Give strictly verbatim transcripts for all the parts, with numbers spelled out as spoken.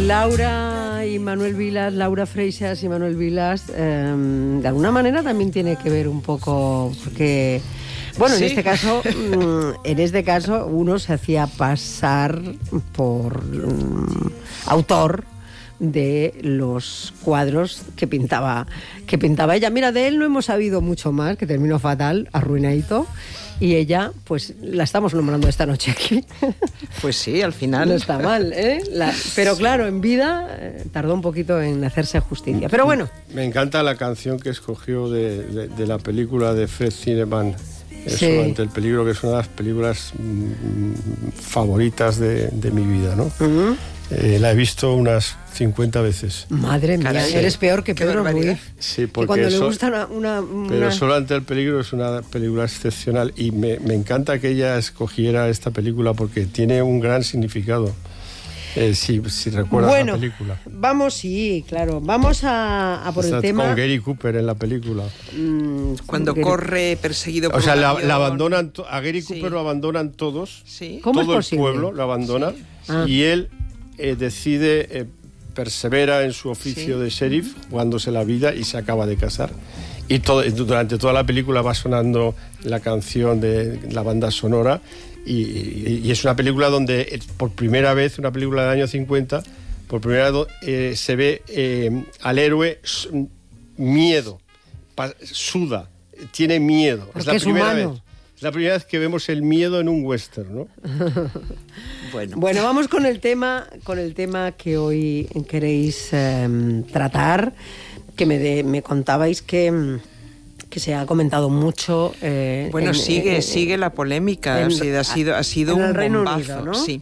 Laura y Manuel Vilas, Laura Freixas y Manuel Vilas, eh, de alguna manera también tiene que ver un poco, porque, bueno, sí. en este caso, en este caso uno se hacía pasar por um, autor de los cuadros que pintaba que pintaba ella. Mira, de él no hemos sabido mucho más, que terminó fatal, arruinadito, y ella, pues la estamos nombrando esta noche aquí. Pues sí, al final. No está mal, ¿eh? La, pero claro, en vida eh, tardó un poquito en hacerse justicia. Pero bueno. Me encanta la canción que escogió de, de, de la película de Fred Zinnemann, Eso sí. ante el peligro, que es una de las películas mmm, favoritas de, de mi vida, ¿no? Uh-huh. Eh, la he visto unas cincuenta veces. Madre mía, Caray, eres peor que Pedro Ruiz. Sí, porque que cuando eso, le gusta una, una, una... Pero Solo ante el peligro es una película excepcional y me, me encanta que ella escogiera esta película porque tiene un gran significado. Eh, si, si recuerdas bueno, la película. Vamos, sí, claro. Vamos a, a por Está el tema. Con Gary Cooper en la película. Mm, Cuando Gary... corre perseguido por O sea, un la, avión. la abandonan, a Gary Cooper sí. lo abandonan todos. ¿Sí? ¿Cómo todo es el posible? pueblo lo abandona Sí. Ah. y él eh, decide, eh, persevera en su oficio sí. de sheriff, jugándose la vida y se acaba de casar. Y todo, durante toda la película va sonando la canción de la banda sonora. Y, y, y es una película donde, por primera vez, una película del año cincuenta, por primera vez eh, se ve eh, al héroe miedo, pa, suda, tiene miedo. Porque es la es primera humano. vez. Es la primera vez que vemos el miedo en un western, ¿no? bueno. bueno, vamos con el tema, con el tema que hoy queréis eh, tratar, que me, de, me contabais que... que se ha comentado mucho. Eh, bueno, en, sigue, en, sigue la polémica. en, o sea, ha sido, ha sido en un el Reino bombazo. Unido, ¿no? Sí.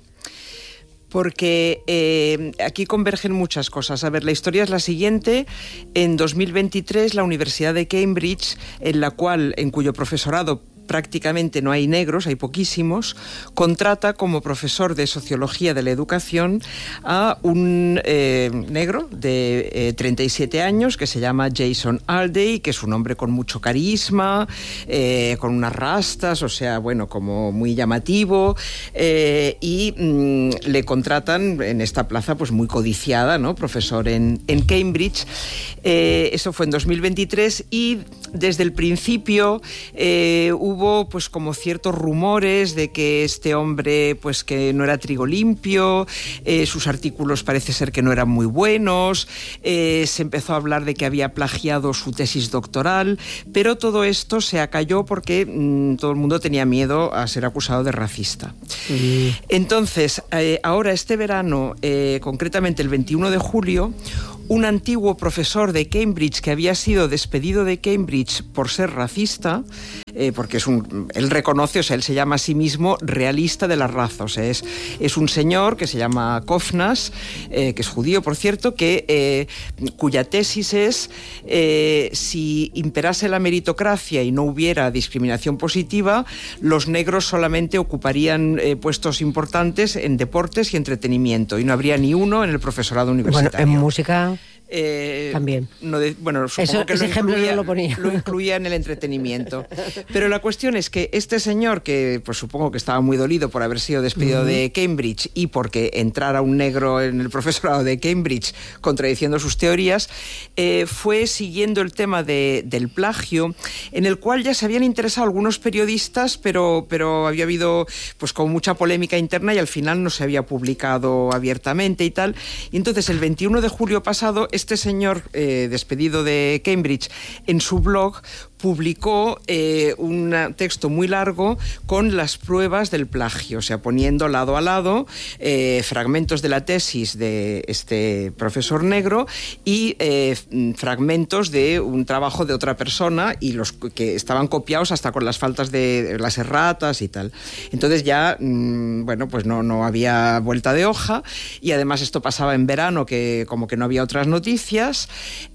Porque eh, aquí convergen muchas cosas. A ver, la historia es la siguiente. En dos mil veintitrés, la Universidad de Cambridge, en la cual, en cuyo profesorado prácticamente no hay negros, hay poquísimos, contrata como profesor de Sociología de la Educación a un eh, negro de eh, treinta y siete años que se llama Jason Alday, que es un hombre con mucho carisma, eh, con unas rastas, o sea, bueno, como muy llamativo, eh, y mmm, le contratan en esta plaza pues muy codiciada, ¿no? Profesor en, en Cambridge. Eh, eso fue en dos mil veintitrés y desde el principio eh, hubo Hubo pues como ciertos rumores de que este hombre pues que no era trigo limpio, eh, sus artículos parece ser que no eran muy buenos, eh, se empezó a hablar de que había plagiado su tesis doctoral, pero todo esto se acalló porque mmm, todo el mundo tenía miedo a ser acusado de racista. Sí. Entonces, eh, ahora este verano, eh, concretamente el veintiuno de julio, un antiguo profesor de Cambridge que había sido despedido de Cambridge por ser racista, eh, porque es un, él reconoce, o sea, él se llama a sí mismo realista de la raza, o sea, es, es un señor que se llama Kofnas, eh, que es judío, por cierto, que, eh, cuya tesis es eh, si imperase la meritocracia y no hubiera discriminación positiva, los negros solamente ocuparían eh, puestos importantes en deportes y entretenimiento y no habría ni uno en el profesorado universitario. Bueno, en música... Eh, También. No de, bueno, supongo Eso, que ese lo ejemplo incluía, no lo ponía. Lo incluía en el entretenimiento. Pero la cuestión es que este señor, que pues supongo que estaba muy dolido por haber sido despedido uh-huh. de Cambridge y porque entrara un negro en el profesorado de Cambridge contradiciendo sus teorías, eh, fue siguiendo el tema de, del plagio, en el cual ya se habían interesado algunos periodistas, pero, pero había habido pues como mucha polémica interna y al final no se había publicado abiertamente y tal. Y entonces el veintiuno de julio pasado, este señor eh, despedido de Cambridge en su blog publicó eh, un texto muy largo con las pruebas del plagio, o sea, poniendo lado a lado eh, fragmentos de la tesis de este profesor negro y eh, fragmentos de un trabajo de otra persona y los que estaban copiados hasta con las faltas de las erratas y tal. Entonces ya, mmm, bueno, pues no, no había vuelta de hoja y además esto pasaba en verano, que como que no había otras noticias,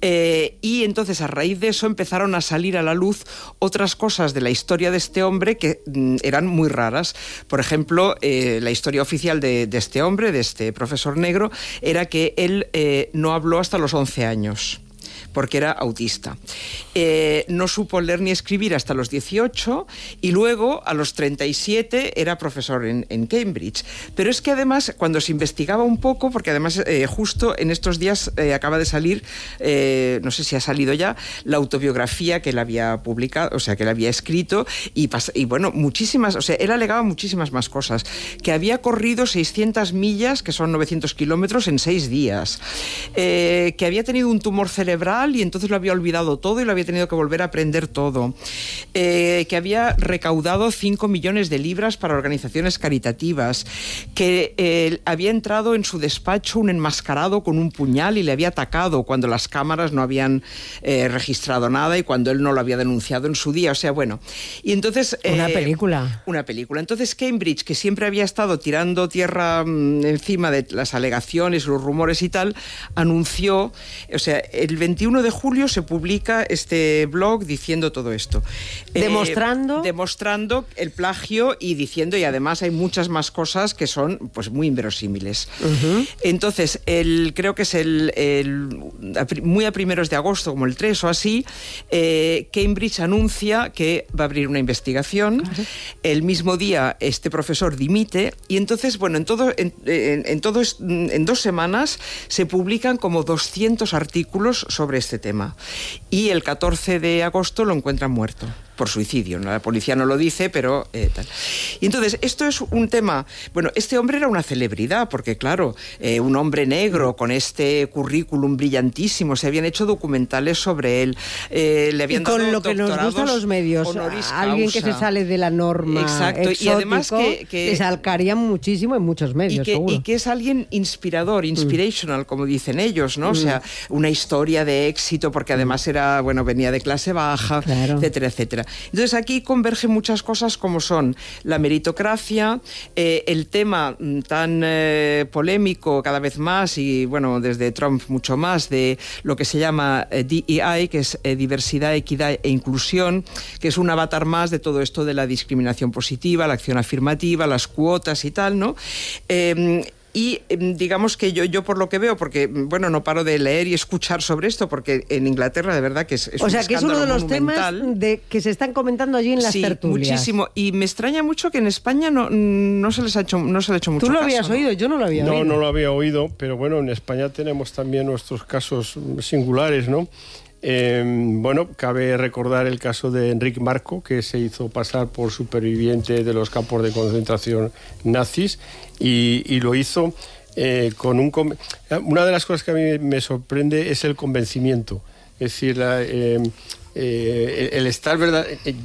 eh, y entonces a raíz de eso empezaron a salir a la luz otras cosas de la historia de este hombre que mm, eran muy raras. Por ejemplo, eh, la historia oficial de, de este hombre, de este profesor negro, era que él eh, no habló hasta los once años. porque era autista. Eh, no supo leer ni escribir hasta los dieciocho y luego a los treinta y siete era profesor en, en Cambridge. Pero es que además cuando se investigaba un poco, porque además eh, justo en estos días eh, acaba de salir, eh, no sé si ha salido ya, la autobiografía que él había publicado, o sea, que él había escrito y, y bueno, muchísimas, o sea, él alegaba muchísimas más cosas, que había corrido seiscientas millas, que son novecientos kilómetros, en seis días, eh, que había tenido un tumor cerebral y entonces lo había olvidado todo y lo había tenido que volver a aprender todo, eh, que había recaudado cinco millones de libras para organizaciones caritativas, que eh, había entrado en su despacho un enmascarado con un puñal y le había atacado cuando las cámaras no habían eh, registrado nada y cuando él no lo había denunciado en su día, o sea, bueno. Y entonces... Una eh, película. Una película. Entonces Cambridge, que siempre había estado tirando tierra mmm, encima de las alegaciones, los rumores y tal, anunció, o sea, el veintiuno de julio se publica este blog diciendo todo esto. Demostrando... Eh, demostrando el plagio y diciendo, y además hay muchas más cosas que son pues muy inverosímiles. Uh-huh. Entonces, el, creo que es el, el muy a primeros de agosto, como el tres o así, eh, Cambridge anuncia que va a abrir una investigación. Uh-huh. El mismo día este profesor dimite y entonces, bueno, en todo, en, en, en, todo, en dos semanas se publican como doscientos artículos sobre este tema y el catorce de agosto lo encuentran muerto por suicidio. La policía no lo dice, pero eh, tal. Y entonces, esto es un tema... Bueno, este hombre era una celebridad, porque claro, eh, un hombre negro con este currículum brillantísimo, se habían hecho documentales sobre él, eh, le habían y con dado lo que nos gusta a los medios, alguien que se sale de la norma. Exacto, exótico, y además que... que salcaría muchísimo en muchos medios, y que, seguro. Y que es alguien inspirador, inspirational, mm. como dicen ellos, ¿no? Mm. O sea, una historia de éxito, porque además era, bueno, venía de clase baja, claro. etcétera, etcétera. Entonces aquí convergen muchas cosas como son la meritocracia, eh, el tema tan eh, polémico cada vez más y bueno, desde Trump mucho más, de lo que se llama eh, D E I, que es eh, diversidad, equidad e inclusión, que es un avatar más de todo esto de la discriminación positiva, la acción afirmativa, las cuotas y tal, ¿no? Eh, Y digamos que yo, yo por lo que veo, porque bueno, no paro de leer y escuchar sobre esto, porque en Inglaterra de verdad que es, es o un sea, que es uno de los monumental. temas de, que se están comentando allí en las sí, tertulias. Muchísimo. Y me extraña mucho que en España no, no se les ha hecho, no se le ha hecho mucho ¿Tú lo caso, habías ¿no? oído? Yo no lo había no, oído. No, no lo había oído, pero bueno, en España tenemos también nuestros casos singulares, ¿no? Eh, bueno, cabe recordar el caso de Enric Marco, que se hizo pasar por superviviente de los campos de concentración nazis y, y lo hizo eh, con un... Una de las cosas que a mí me sorprende es el convencimiento. Es decir, la, eh, eh, el estar verdad...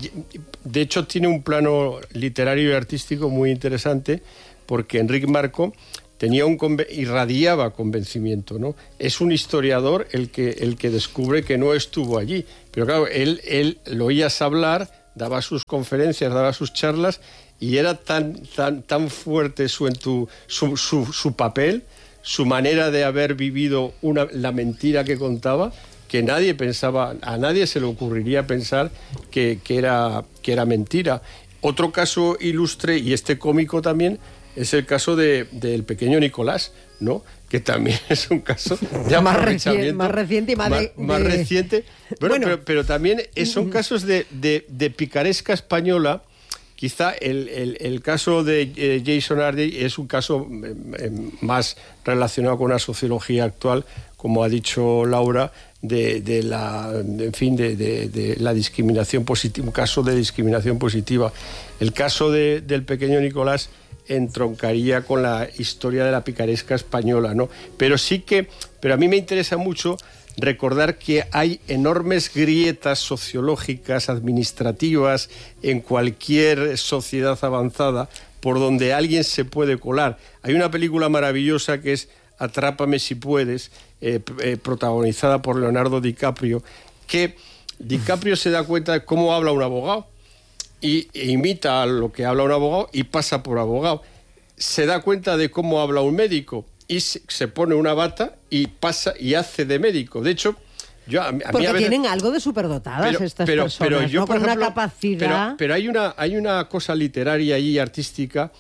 De hecho, tiene un plano literario y artístico muy interesante porque Enric Marco tenía un conven- irradiaba convencimiento, ¿no? Es un historiador el que, el que descubre que no estuvo allí, pero claro, él, él lo oías hablar, daba sus conferencias, daba sus charlas y era tan, tan, tan fuerte su, su, su, su, su papel, su manera de haber vivido una, la mentira que contaba, que nadie pensaba, a nadie se le ocurriría pensar que, que, era, que era mentira. Otro caso ilustre, y este cómico también, es el caso de, del pequeño Nicolás, ¿no? Que también es un caso de más aprovechamiento. Más reciente y más, más, de, más de... reciente. Bueno, bueno. Pero, pero también son casos de, de, de picaresca española. Quizá el, el, el caso de eh, Jason Hardy es un caso eh, más relacionado con la sociología actual, como ha dicho Laura, de, de la, en fin, de, de, de la discriminación positiva, un caso de discriminación positiva. El caso de, del pequeño Nicolás entroncaría con la historia de la picaresca española, ¿no? Pero sí que, pero a mí me interesa mucho recordar que hay enormes grietas sociológicas, administrativas, en cualquier sociedad avanzada, por donde alguien se puede colar. Hay una película maravillosa que es Atrápame si puedes, eh, eh, protagonizada por Leonardo DiCaprio, que DiCaprio se da cuenta de cómo habla un abogado y e imita a lo que habla un abogado y pasa por abogado. Se da cuenta de cómo habla un médico y se, se pone una bata y pasa y hace de médico. De hecho, yo a, a porque mí a veces, tienen algo de superdotadas pero, estas pero, personas, pero yo, ¿no? por Con ejemplo, una capacidad. Pero, pero hay una hay una cosa literaria y artística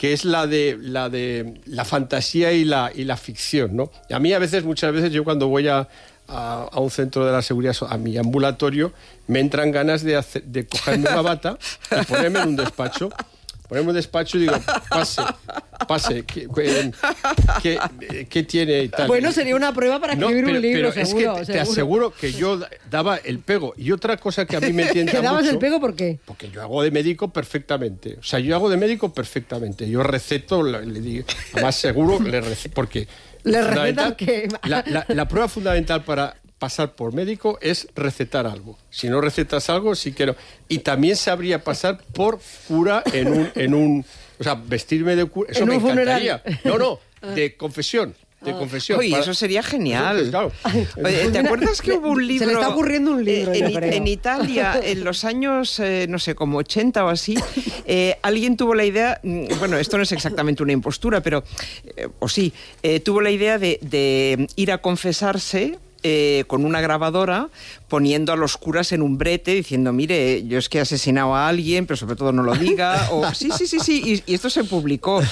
que es la de la de la fantasía y la y la ficción, ¿no? Y a mí a veces, muchas veces, yo cuando voy a, a, a un centro de la seguridad, a mi ambulatorio, me entran ganas de, hacer, de cogerme una bata y ponerme en un despacho. Ponerme un despacho y digo, pase, pase, ¿qué, qué, qué tiene y tal? Bueno, sería una prueba para escribir no, pero, un libro, pero seguro. Es que te, seguro. te aseguro que yo daba el pego. Y otra cosa que a mí me tienta mucho... ¿Te dabas mucho, el pego por qué? Porque yo hago de médico perfectamente. O sea, yo hago de médico perfectamente. Yo receto, le, le digo, además seguro que le receto, porque... ¿Le recetas qué? La, la, la prueba fundamental para pasar por médico es recetar algo. Si no recetas algo, sí que no. Y también sabría pasar por cura en un... En un o sea, vestirme de cura, eso me encantaría. Funeral. No, no, de confesión. De confesión. Oye, para... eso sería genial. Eso, claro. Oye, ¿te acuerdas que hubo un libro? Se le está ocurriendo un libro, en, yo creo. En Italia, en los años, eh, no sé, como ochenta o así, eh, alguien tuvo la idea, bueno, esto no es exactamente una impostura, pero, eh, o sí, eh, tuvo la idea de, de ir a confesarse eh, con una grabadora, poniendo a los curas en un brete, diciendo, mire, yo es que he asesinado a alguien, pero sobre todo no lo diga, o sí, sí, sí, sí, y, y esto se publicó,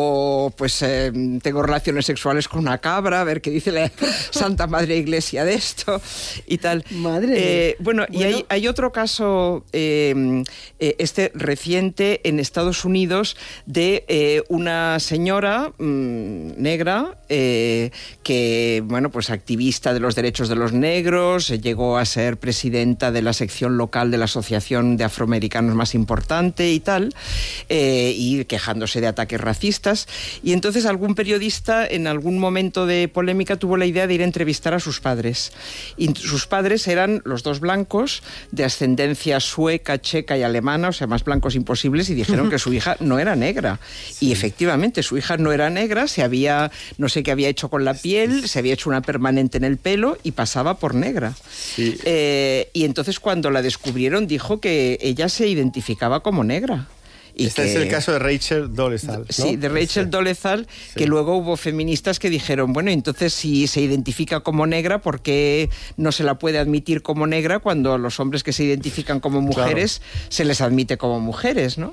o pues eh, tengo relaciones sexuales con una cabra, a ver qué dice la Santa Madre Iglesia de esto, y tal. Madre eh, bueno, bueno, y hay, hay otro caso, eh, eh, este reciente, en Estados Unidos, de eh, una señora mmm, negra, eh, que, bueno, pues activista de los derechos de los negros, eh, llegó a ser presidenta de la sección local de la asociación de afroamericanos más importante y tal, eh, y quejándose de ataques racistas. Y entonces algún periodista en algún momento de polémica tuvo la idea de ir a entrevistar a sus padres. Y sus padres eran los dos blancos de ascendencia sueca, checa y alemana, o sea, más blancos imposibles, y dijeron que su hija no era negra. Sí. Y efectivamente, su hija no era negra, se había, no sé qué había hecho con la piel, se había hecho una permanente en el pelo y pasaba por negra. Sí. Eh, y entonces cuando la descubrieron dijo que ella se identificaba como negra. Y este que, es el caso de Rachel Dolezal, ¿no? Sí, de Rachel sí. Dolezal, sí. Que luego hubo feministas que dijeron, bueno, entonces si se identifica como negra, ¿por qué no se la puede admitir como negra cuando a los hombres que se identifican como mujeres claro. se les admite como mujeres, ¿no?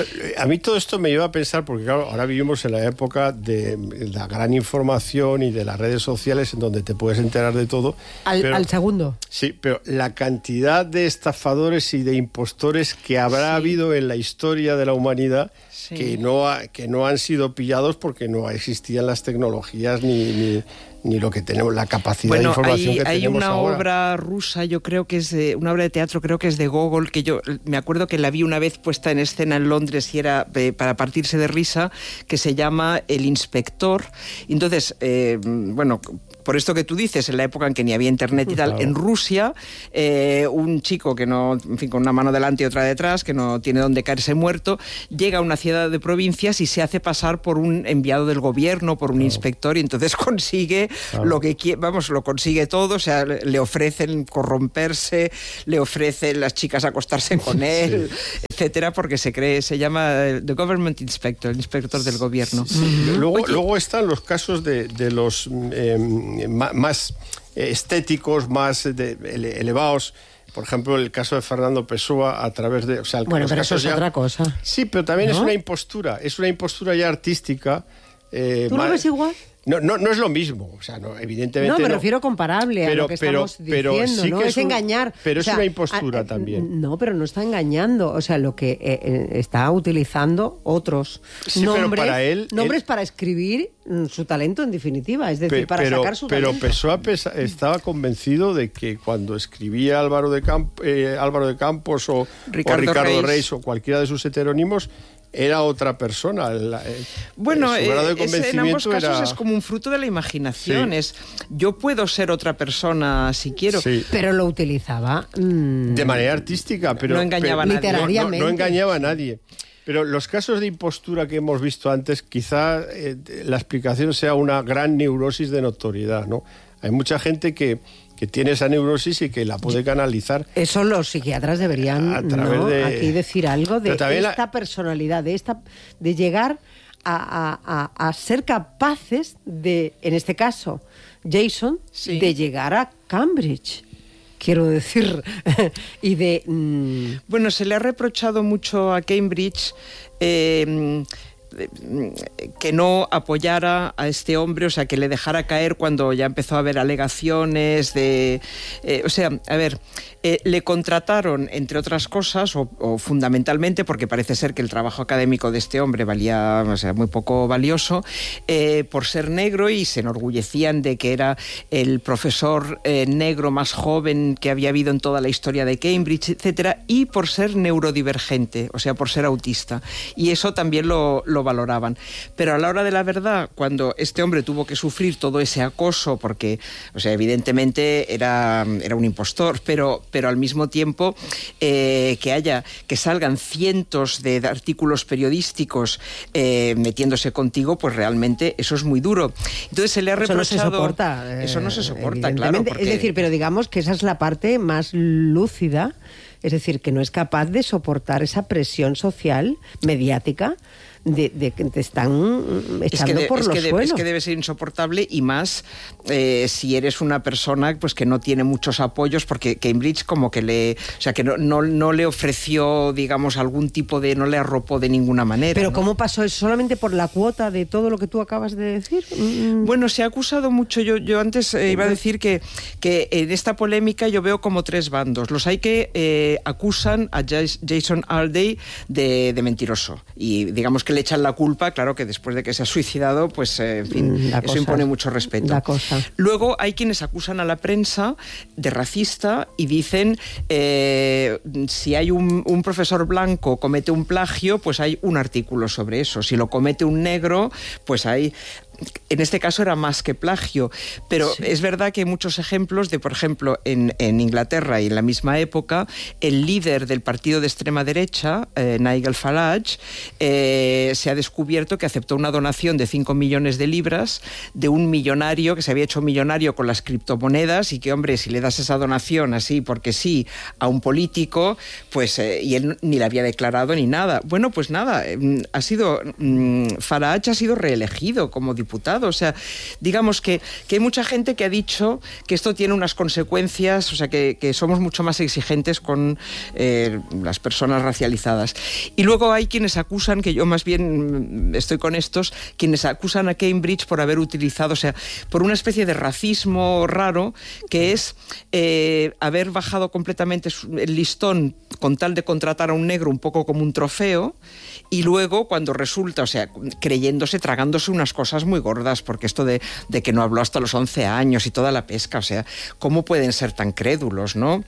A mí todo esto me lleva a pensar, porque claro, ahora vivimos en la época de la gran información y de las redes sociales en donde te puedes enterar de todo. Al, pero, al segundo. Sí, pero la cantidad de estafadores y de impostores que habrá sí. habido en la historia de la humanidad sí. que, no ha, que no han sido pillados porque no existían las tecnologías ni... ni ni lo que tenemos, la capacidad bueno, de información hay, que hay tenemos una ahora. obra rusa, yo creo que es de, una obra de teatro, creo que es de Gogol, que yo me acuerdo que la vi una vez puesta en escena en Londres y era eh, para partirse de risa, que se llama El Inspector. Entonces, eh, bueno... Por esto que tú dices, en la época en que ni había internet y tal, claro. En Rusia, eh, un chico que no, en fin, con una mano delante y otra detrás, que no tiene dónde caerse muerto, llega a una ciudad de provincias y se hace pasar por un enviado del gobierno, por un claro. inspector, y entonces consigue claro. lo que quiere, vamos, lo consigue todo, o sea, le ofrecen corromperse, le ofrecen las chicas acostarse con él, sí. etcétera, porque se cree, se llama The Government Inspector, el inspector del gobierno. Sí. Mm-hmm. Luego, luego están los casos de, de los... Eh, más estéticos, más de, elevados. Por ejemplo, el caso de Fernando Pessoa a través de... O sea, bueno, pero eso es ya, otra cosa. Sí, pero también ¿no? es una impostura. Es una impostura ya artística. Eh, ¿Tú lo ves igual? No, no, no es lo mismo, o sea, no, evidentemente no. me no. refiero comparable pero, a lo que pero, estamos pero diciendo, sí ¿no? Que Es, es un, engañar. Pero o sea, es una impostura a, a, también. No, pero no está engañando, o sea, lo que eh, está utilizando otros sí, nombres, pero para él, nombres él, para escribir su talento en definitiva, es decir, pe, para pero, sacar su pero talento. Pessoa pesa, estaba convencido de que cuando escribía Álvaro de, Camp, eh, Álvaro de Campos o Ricardo, o Ricardo Reis. Reis o cualquiera de sus heterónimos, era otra persona. La, eh, bueno, su grado de convencimiento en ambos casos era... es como un fruto de la imaginación. Sí. Es, yo puedo ser otra persona si quiero. Sí. Pero lo utilizaba... Mmm, de manera artística, pero... No engañaba pero, a nadie. Literariamente. No, no, no engañaba a nadie. Pero los casos de impostura que hemos visto antes, quizá eh, la explicación sea una gran neurosis de notoriedad, ¿no? Hay mucha gente que... que tiene esa neurosis y que la puede canalizar. Eso los psiquiatras deberían a través ¿no? de... aquí decir algo de esta la... personalidad, de esta de llegar a, a, a, a ser capaces de, en este caso, Jason, sí. de llegar a Cambridge. Quiero decir, y de... Mmm... Bueno, se le ha reprochado mucho a Cambridge... Eh, que no apoyara a este hombre, o sea, que le dejara caer cuando ya empezó a haber alegaciones de... Eh, o sea, a ver, eh, le contrataron, entre otras cosas, o, o fundamentalmente, porque parece ser que el trabajo académico de este hombre valía, o sea, muy poco valioso, eh, por ser negro, y se enorgullecían de que era el profesor eh, negro más joven que había habido en toda la historia de Cambridge, etcétera, y por ser neurodivergente, o sea, por ser autista. Y eso también lo, lo valoraban. Pero a la hora de la verdad, cuando este hombre tuvo que sufrir todo ese acoso, porque, o sea, evidentemente era, era un impostor, pero, pero al mismo tiempo eh, que haya, que salgan cientos de artículos periodísticos eh, metiéndose contigo, pues realmente eso es muy duro. Entonces se le ha reprochado... Eso no se soporta. Eso no se soporta, claro. Porque... Es decir, pero digamos que esa es la parte más lúcida, es decir, que no es capaz de soportar esa presión social, mediática, de, de que te están echando es que de, por es los que de, suelos. Es que debe ser insoportable, y más eh, si eres una persona pues que no tiene muchos apoyos, porque Cambridge como que le... O sea, que no, no, no le ofreció, digamos, algún tipo de... No le arropó de ninguna manera. ¿Pero ¿no? cómo pasó eso? ¿Solamente por la cuota de todo lo que tú acabas de decir? Mm. Bueno, se ha acusado mucho. Yo, yo antes eh, iba a decir que, que en esta polémica yo veo como tres bandos. Los hay que eh, acusan a Jason Alday de, de mentiroso. Y digamos que le echan la culpa, claro que después de que se ha suicidado, pues eh, en fin, la eso cosa, impone mucho respeto. La cosa. Luego hay quienes acusan a la prensa de racista y dicen eh, si hay un, un profesor blanco comete un plagio, pues hay un artículo sobre eso. Si lo comete un negro, pues hay... En este caso era más que plagio, pero sí. Es verdad que hay muchos ejemplos de, por ejemplo, en, en Inglaterra y en la misma época, el líder del partido de extrema derecha, eh, Nigel Farage, eh, se ha descubierto que aceptó una donación de cinco millones de libras de un millonario que se había hecho millonario con las criptomonedas, y que, hombre, si le das esa donación así porque sí a un político, pues eh, y él ni la había declarado ni nada. Bueno, pues nada, eh, ha sido mm, Farage ha sido reelegido como diputado. Diputado. O sea, digamos que, que hay mucha gente que ha dicho que esto tiene unas consecuencias, o sea, que, que somos mucho más exigentes con eh, las personas racializadas. Y luego hay quienes acusan, que yo más bien estoy con estos, quienes acusan a Cambridge por haber utilizado, o sea, por una especie de racismo raro, que es eh, haber bajado completamente el listón con tal de contratar a un negro un poco como un trofeo, y luego cuando resulta, o sea, creyéndose, tragándose unas cosas muy gordas, porque esto de, de que no habló hasta los once años y toda la pesca, o sea, ¿cómo pueden ser tan crédulos, no?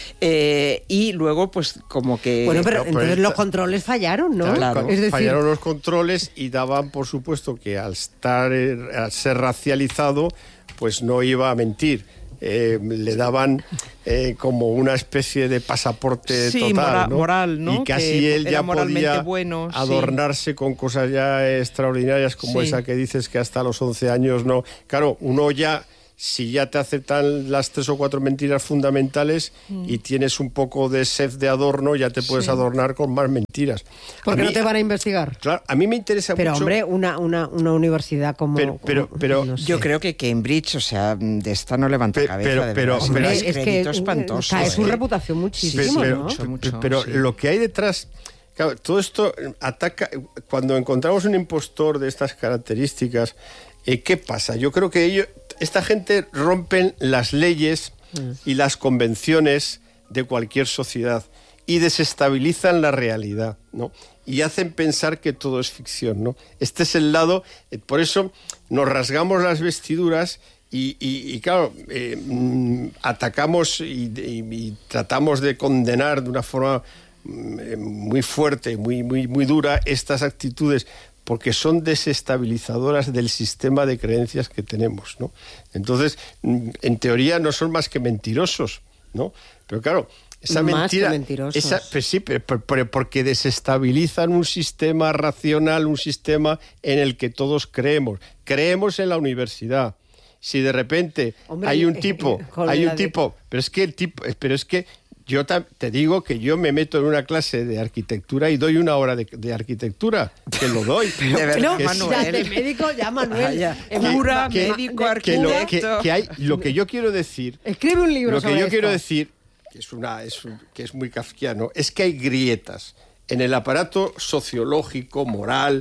Eh, y luego, pues, como que... Bueno, pero no, entonces pero los controles fallaron, ¿no? Claro. Es decir... Fallaron los controles y daban, por supuesto, que al estar, al ser racializado, pues no iba a mentir. Eh, le daban eh, como una especie de pasaporte sí, total, mora, ¿no? moral, ¿no? Y casi que él ya podía bueno, adornarse sí. con cosas ya extraordinarias como sí. esa que dices que hasta los once años no. Claro, uno ya, si ya te aceptan las tres o cuatro mentiras fundamentales mm. y tienes un poco de sed de adorno, ya te puedes sí. adornar con más mentiras. Porque mí, no te van a investigar. Claro, a mí me interesa pero, mucho... Pero, hombre, una, una, una universidad como... Pero, pero, pero no sé. Yo creo que Cambridge, o sea, de esta no levanta pero, cabeza. Pero, de pero, verdad, pero es, es que espantoso. Cae ¿eh? su reputación muchísimo, pero, ¿no? Mucho, mucho, pero sí. lo que hay detrás... Claro, todo esto ataca... Cuando encontramos un impostor de estas características, eh, ¿qué pasa? Yo creo que ellos... Esta gente rompen las leyes y las convenciones de cualquier sociedad y desestabilizan la realidad, ¿no? Y hacen pensar que todo es ficción, ¿no? Este es el lado... Eh, por eso nos rasgamos las vestiduras y, y, y claro, eh, mm, atacamos y, y, y tratamos de condenar de una forma mm, muy fuerte, muy, muy, muy dura estas actitudes, porque son desestabilizadoras del sistema de creencias que tenemos, ¿no? Entonces, en teoría no son más que mentirosos, ¿no? Pero claro, esa más mentira... que mentirosos. Esa, pues sí, pero, pero porque desestabilizan un sistema racional, un sistema en el que todos creemos. Creemos en la universidad. Si de repente Hombre, hay un tipo, hay un tipo, de... pero es que el tipo, pero es que yo te digo que yo me meto en una clase de arquitectura y doy una hora de, de arquitectura, que lo doy. Pero, de verdad, no, Manuel. Ya de médico, ya Manuel. Ah, ya. Cura, que, médico, que, arquitecto. Que lo que, que hay, lo que yo quiero decir... Escribe un libro Lo sobre que yo esto. quiero decir, que es, una, es, un, que es muy kafkiano, es que hay grietas en el aparato sociológico, moral,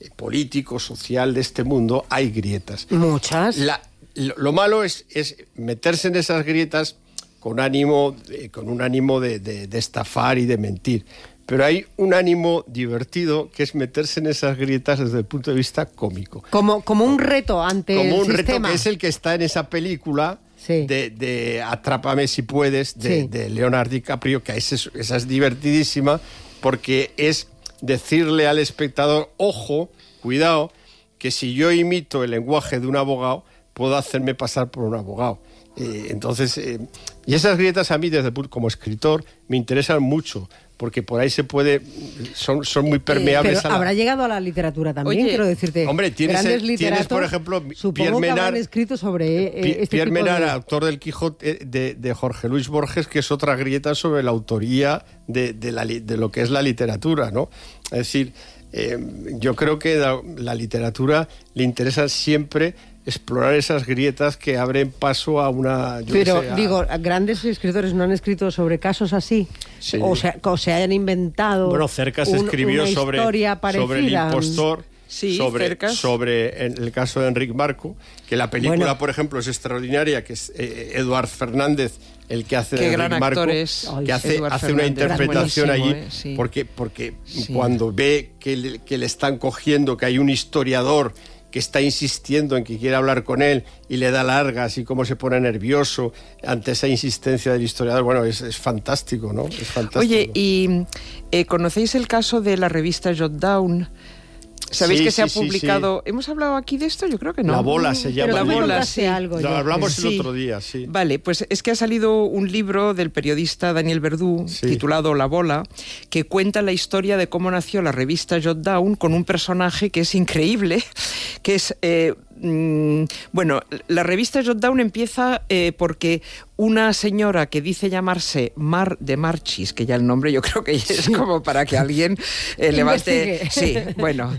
político, social de este mundo, hay grietas. Muchas. La, lo, lo malo es, es meterse en esas grietas con ánimo, eh, con un ánimo de, de, de estafar y de mentir. Pero hay un ánimo divertido que es meterse en esas grietas desde el punto de vista cómico. Como, como un reto ante como el un sistema. reto que es el que está en esa película sí. de, de Atrápame si puedes, de, sí. de Leonardo DiCaprio, que esa es, esa es divertidísima porque es decirle al espectador, ojo, cuidado, que si yo imito el lenguaje de un abogado, puedo hacerme pasar por un abogado. Eh, entonces, eh, y esas grietas a mí, desde como escritor, me interesan mucho, porque por ahí se puede, son, son muy permeables. Eh, pero a la... habrá llegado a la literatura también, Oye, quiero decirte. Hombre, tienes, grandes el, literatos, tienes por ejemplo, supongo Pierre que Menard, habrán escrito sobre eh, este Pierre tipo Menard, de... autor del Quijote de, de Jorge Luis Borges, que es otra grieta sobre la autoría de, de, la, de lo que es la literatura, ¿no? Es decir, eh, yo creo que la, la literatura le interesa siempre explorar esas grietas que abren paso a una... Yo Pero, que sé, a... digo, grandes escritores no han escrito sobre casos así, sí. o, sea, o se hayan inventado... Bueno, Cercas un, escribió una sobre, sobre el impostor, sí, sobre, sobre en el caso de Enric Marco, que la película, bueno. por ejemplo, es extraordinaria, que es eh, Eduard Fernández, el que hace Qué de gran Enric Marco, es, que hace, hace una interpretación allí, eh, sí. porque, porque sí. cuando ve que le, que le están cogiendo, que hay un historiador que está insistiendo en que quiere hablar con él y le da largas y cómo se pone nervioso ante esa insistencia del historiador. Bueno, es, es fantástico, ¿no? Es fantástico. Oye, ¿y eh, conocéis el caso de la revista Jotdown? ¿Sabéis sí, que se sí, ha publicado? Sí, sí. ¿Hemos hablado aquí de esto? Yo creo que no. La bola se llama. La bola, sí. Algo, Lo hablamos sí. el otro día, sí. Vale, pues es que ha salido un libro del periodista Daniel Verdú, sí. titulado La bola, que cuenta la historia de cómo nació la revista Jotdown con un personaje que es increíble, que es... Eh, mmm, bueno, la revista Jotdown empieza eh, porque una señora que dice llamarse Mar de Marchis, que ya el nombre yo creo que es sí. como para que alguien eh, levante... Sí, bueno.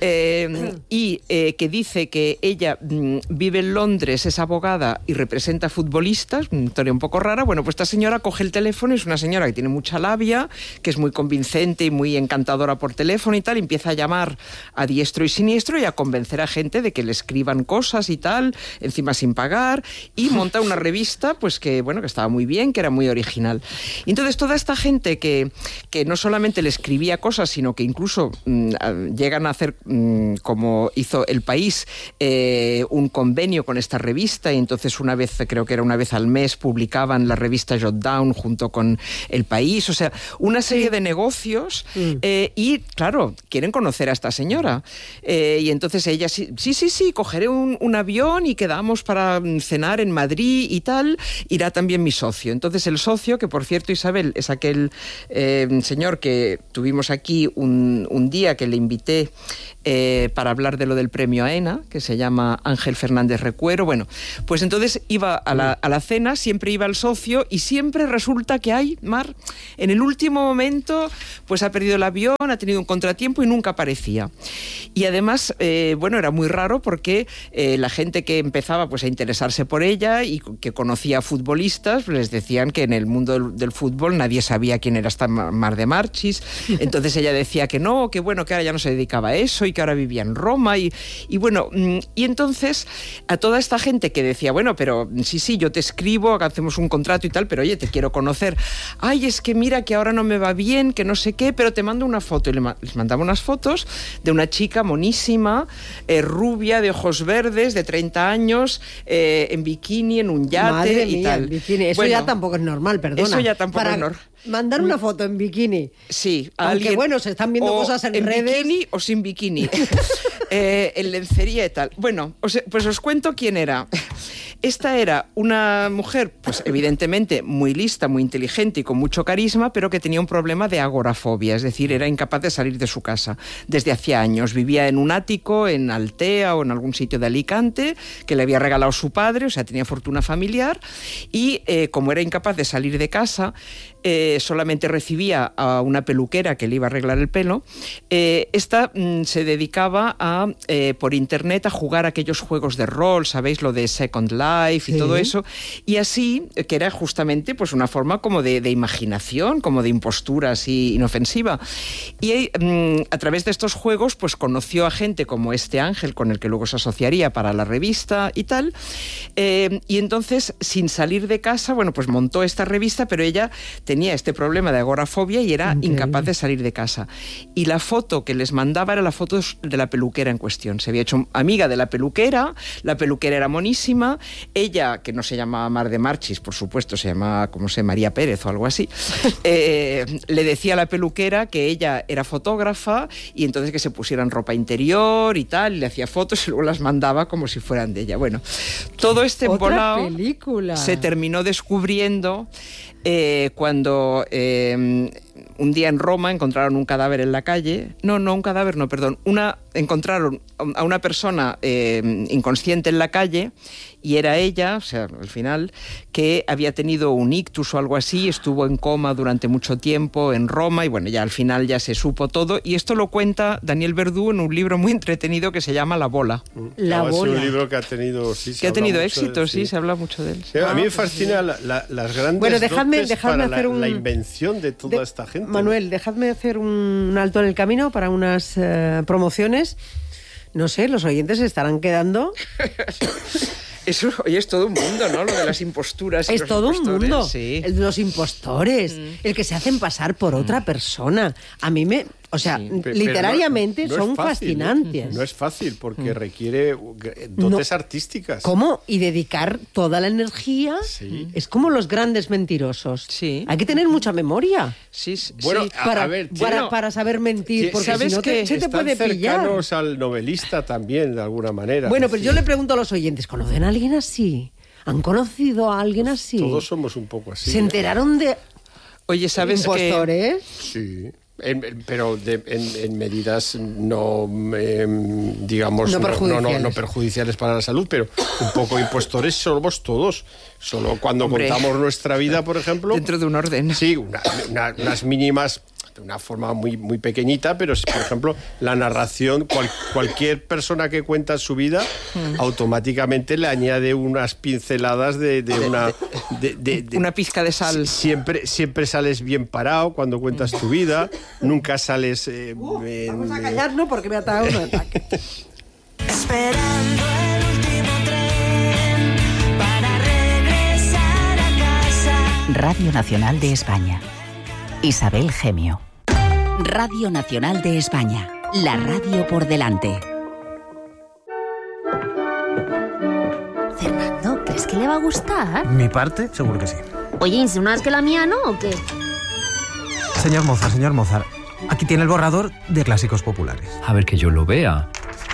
Eh, y eh, que dice que ella mmm, vive en Londres, es abogada y representa futbolistas, una historia un poco rara. Bueno, pues esta señora coge el teléfono, es una señora que tiene mucha labia, que es muy convincente y muy encantadora por teléfono y tal, y empieza a llamar a diestro y siniestro y a convencer a gente de que le escriban cosas y tal, encima sin pagar, y monta una revista pues que, bueno, que estaba muy bien, que era muy original. Y entonces toda esta gente que, que no solamente le escribía cosas, sino que incluso mmm, llegan a hacer, mmm, como hizo El País, eh, un convenio con esta revista, y entonces una vez, creo que era una vez al mes, publicaban la revista Jotdown junto con El País, o sea, una serie sí. de negocios, mm. eh, y claro, quieren conocer a esta señora. Eh, y entonces ella, sí, sí, sí, sí cogeré un, un avión y quedamos para cenar en Madrid y tal, irá también mi socio. Entonces el socio, que por cierto, Isabel, es aquel eh, señor que tuvimos aquí un, un día que le invité eh, para hablar de lo del premio AENA, que se llama Ángel Fernández Recuero. Bueno, pues entonces iba a la, a la cena, siempre iba el socio, y siempre resulta que hay, Mar, en el último momento, pues ha perdido el avión, ha tenido un contratiempo y nunca aparecía. Y además, eh, bueno, era muy raro porque eh, la gente que empezaba pues a interesarse por ella y que conocía futbolistas, pues les decían que en el mundo del, del fútbol nadie sabía quién era esta Mar de Marchis. Entonces ella decía que no, que bueno, que ahora ya no se dedicaba a eso y que ahora vivía en Roma. Y, y bueno, y entonces a toda esta gente que decía, bueno, pero sí, sí, yo te escribo, hacemos un contrato y tal, pero oye, te quiero conocer. Ay, es que mira que ahora no me va bien, que no sé qué, pero te mando una foto. Y les mandaba unas fotos de una chica monísima, eh, rubia, de ojos verdes, de treinta años, eh, en bikini, en un yate. Madre y mía, tal. Bikini. Eso bueno, ya tampoco es normal, perdona. Eso ya tampoco Para es normal. Mandar una foto en bikini. Sí. Aunque alguien, bueno, se están viendo cosas en, en redes. En bikini o sin bikini. eh, en lencería y tal. Bueno, os, pues os cuento quién era. Esta era una mujer, pues evidentemente muy lista, muy inteligente y con mucho carisma, pero que tenía un problema de agorafobia, es decir, era incapaz de salir de su casa desde hacía años. Vivía en un ático, en Altea o en algún sitio de Alicante, que le había regalado su padre, o sea, tenía fortuna familiar, y eh, como era incapaz de salir de casa, eh, solamente recibía a una peluquera que le iba a arreglar el pelo, eh, esta mm, se dedicaba a, eh, por internet a jugar aquellos juegos de rol, ¿sabéis? Lo de Second Life y sí. todo eso, y así, que era justamente pues una forma como de, de imaginación, como de impostura así inofensiva. Y mm, a través de estos juegos pues conoció a gente como este Ángel, con el que luego se asociaría para la revista y tal, eh, y entonces, sin salir de casa, bueno, pues montó esta revista, pero ella tenía este problema de agorafobia y era Increíble. incapaz de salir de casa. Y la foto que les mandaba era la foto de la peluquera en cuestión. Se había hecho amiga de la peluquera, la peluquera era monísima, ella, que no se llamaba Mar de Marchis, por supuesto, se llamaba, como sé, María Pérez o algo así, eh, le decía a la peluquera que ella era fotógrafa y entonces que se pusieran ropa interior y tal, y le hacía fotos y luego las mandaba como si fueran de ella. Bueno, todo este embolado se terminó descubriendo eh, cuando eh, un día en Roma encontraron un cadáver en la calle. No, no un cadáver, no, perdón. Una, encontraron a una persona eh, inconsciente en la calle y era ella, o sea, al final, que había tenido un ictus o algo así, estuvo en coma durante mucho tiempo en Roma y bueno, ya al final ya se supo todo. Y esto lo cuenta Daniel Verdú en un libro muy entretenido que se llama La Bola. La Bola. Bola. Es un libro que ha tenido, sí, que ha tenido éxito, de, sí, sí, se habla mucho de él. Sí, a mí me fascina la, la, las grandes bueno, dejadme, dotes dejadme para hacer la, un, la invención de toda de, esta gente. Manuel, dejadme hacer un alto en el camino para unas uh, promociones. No sé, los oyentes se estarán quedando... Eso, oye, es todo un mundo, ¿no? Lo de las imposturas. Y es los todo un mundo. Sí. El de los impostores, mm. el que se hacen pasar por mm. otra persona. A mí me... O sea, sí, literariamente no, no son fácil, fascinantes. No es fácil porque mm. requiere dotes no. artísticas. ¿Cómo? Y dedicar toda la energía. Sí. Es como los grandes mentirosos. Sí. Hay que tener mucha memoria. Sí, sí. Bueno, sí. Para, a ver, para, no. para saber mentir. Porque ¿sabes si no que te, se te puede pillar. Cercanos al novelista también, de alguna manera. Bueno, pero yo le pregunto a los oyentes, ¿conocen a alguien así? ¿Han conocido a alguien pues así? Todos somos un poco así. ¿Se enteraron de Oye, ¿sabes impostores? Que... Sí. En, pero de, en, en medidas no, eh, digamos, no perjudiciales. No, no, no perjudiciales para la salud, pero un poco impostores somos todos. Solo cuando Hombre. contamos nuestra vida, por ejemplo... Dentro de un orden. Sí, una, una, unas mínimas... de una forma muy, muy pequeñita, pero por ejemplo, la narración, cual, cualquier persona que cuenta su vida, mm. automáticamente le añade unas pinceladas de, de una... De, de, de, una pizca de sal. Siempre, siempre sales bien parado cuando cuentas tu vida, nunca sales... Eh, uh, en, vamos a callarnos porque me ha dado un ataque. Esperando el último tren para regresar a casa. Radio Nacional de España. Isabel Gemio. Radio Nacional de España, la radio por delante. Fernando, ¿crees que le va a gustar? ¿Mi parte? Seguro que sí. Oye, ¿insinúas que la mía no o qué? Señor Mozart, señor Mozart, aquí tiene el borrador de Clásicos Populares. A ver que yo lo vea.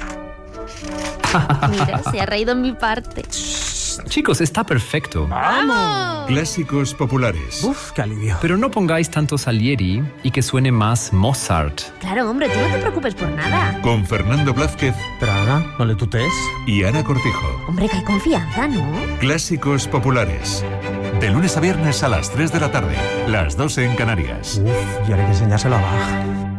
Mira, se ha reído en mi parte. Chicos, está perfecto. ¡Vamos! Clásicos Populares. Uf, qué alivio. Pero no pongáis tanto Salieri y que suene más Mozart. Claro, hombre, tú no te preocupes por nada. Con Fernando Blázquez. Pero Ana, no le tutees. Y Ana Cortijo. Hombre, que hay confianza, ¿no? Clásicos Populares. De lunes a viernes a las tres de la tarde. Las doce en Canarias. Uf, y ahora hay que enseñárselo a Bach.